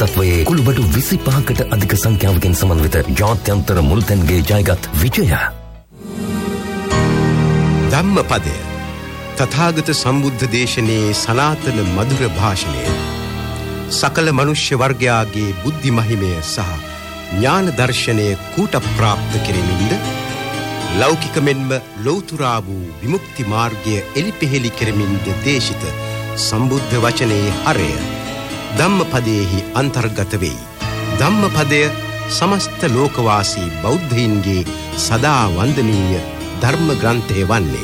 ප්‍රජාසත්වයේ කුළුබඩු 25කට අධික සංඛ්‍යාවකින් සමන්විත ජාත්‍යන්තර මුල්තැන්ගේ ජයගත් විජය. ධම්මපදය තථාගත සම්බුද්ධ දේශනයේ සනාතන මధుර භාෂණය සකල මනුෂ්‍ය වර්ගයාගේ බුද්ධි මහිමය සහ ඥාන දර්ශනය කූට ප්‍රාප්ත කෙරෙමින්ද ලෞකික මෙන්ම ලෞතුරා වූ විමුක්ති මාර්ගය එලිපෙහෙලි කෙරෙමින්ද දේශිත සම්බුද්ධ වචනයේ හරය ධම්මපදයෙහි අන්තර්ගත වෙයි. ධම්මපදය සමස්ත ලෝකවාසී බෞද්ධයින්ගේ සදා වන්දනීය ධර්ම ග්‍රන්ථය වන්නේ